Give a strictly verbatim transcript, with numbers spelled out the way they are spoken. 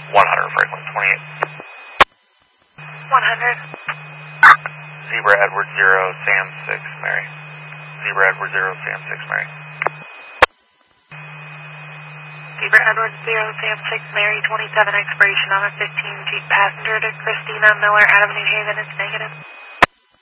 one hundred Franklin twenty-eight. one hundred. Zebra Edward zero, Sam six, Mary. Zebra Edward zero, Sam six, Mary. Zebra Edward zero, Sam six, Mary, twenty-seven, expiration on a fifteen, Jeep passenger to Christina Miller out of New Haven, it's negative.